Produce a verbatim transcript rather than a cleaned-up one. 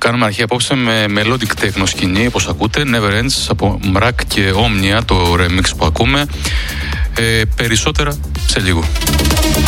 κάνουμε αρχή απόψε με melodic techno σκηνή, όπως ακούτε, Never Ends από Mrak και Omnia, το remix που ακούμε. Ε, περισσότερα σε λίγο.